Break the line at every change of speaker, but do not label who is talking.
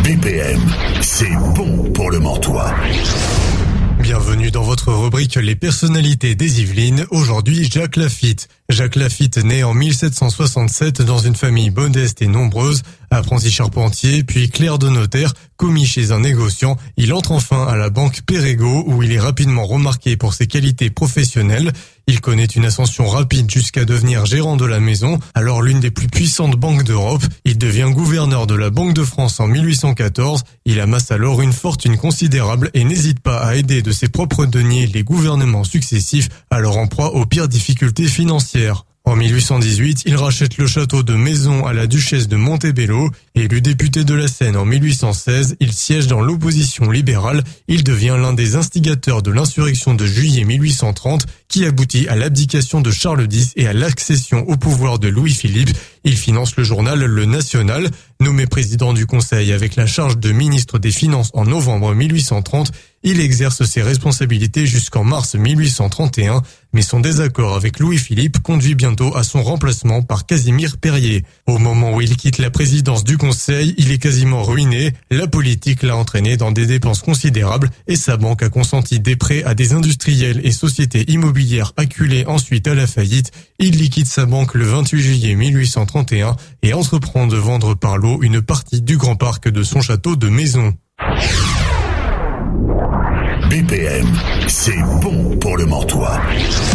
BPM, c'est bon pour le Mantois.
Bienvenue dans votre rubrique Les personnalités des Yvelines. Aujourd'hui, Jacques Lafitte. Jacques Lafitte naît en 1767 dans une famille modeste et nombreuse. Apprenti charpentier, puis clerc de notaire, commis chez un négociant, il entre enfin à la banque Perregaux où il est rapidement remarqué pour ses qualités professionnelles. Il connaît une ascension rapide jusqu'à devenir gérant de la maison, alors l'une des plus puissantes banques d'Europe. Il devient gouverneur de la Banque de France en 1814. Il amasse alors une fortune considérable et n'hésite pas à aider de ses propres deniers les gouvernements successifs, alors en proie aux pires difficultés financières. En 1818, il rachète le château de Maison à la duchesse de Montebello. Élu député de la Seine en 1816, il siège dans l'opposition libérale. Il devient l'un des instigateurs de l'insurrection de juillet 1830 qui aboutit à l'abdication de Charles X et à l'accession au pouvoir de Louis-Philippe. Il finance le journal Le National. Nommé président du Conseil avec la charge de ministre des Finances en novembre 1830, il exerce ses responsabilités jusqu'en mars 1831, mais son désaccord avec Louis-Philippe conduit bientôt à son remplacement par Casimir Perier. Au moment où il quitte la présidence du Conseil, il est quasiment ruiné. La politique l'a entraîné dans des dépenses considérables et sa banque a consenti des prêts à des industriels et sociétés immobilières acculées ensuite à la faillite. Il liquide sa banque le 28 juillet 1831 et entreprend de vendre par lot une partie du grand parc de son château de Maison.
BPM, c'est bon pour le Mantois.